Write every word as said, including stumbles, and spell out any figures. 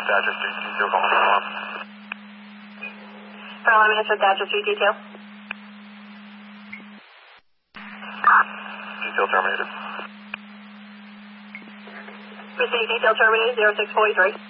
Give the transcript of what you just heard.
Thatcher Street detail calling for alarm. Alarm answer, Thatcher Street detail. Detail terminated. Received, detail terminated, zero six four three.